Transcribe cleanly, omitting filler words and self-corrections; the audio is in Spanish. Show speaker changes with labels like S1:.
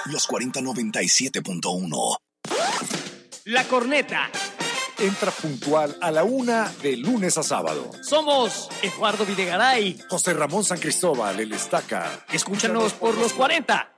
S1: Los 4097.1.
S2: La Corneta.
S3: Entra puntual a la 1 de lunes a sábado.
S2: Somos Eduardo Videgaray,
S3: José Ramón San Cristóbal, el Estaca.
S2: Escúchanos por los 40.